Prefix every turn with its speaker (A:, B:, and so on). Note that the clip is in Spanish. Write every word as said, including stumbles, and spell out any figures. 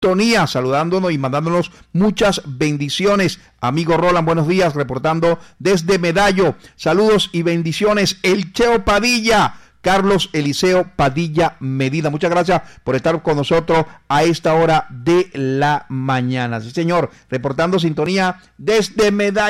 A: sintonía, saludándonos y mandándonos muchas bendiciones. Amigo Roland, buenos días, reportando desde Medallo. Saludos y bendiciones. El Cheo Padilla, Carlos Eliseo Padilla Medina. Muchas gracias por estar con nosotros a esta hora de la mañana. Sí, señor, reportando sintonía desde Medallo.